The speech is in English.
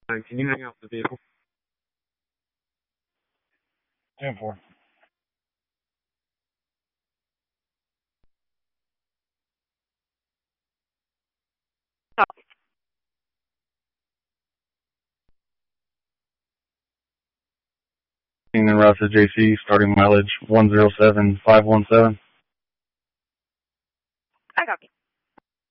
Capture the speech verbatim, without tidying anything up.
Can you hang out the vehicle? ten four. En route to J C, starting mileage one zero seven five one seven.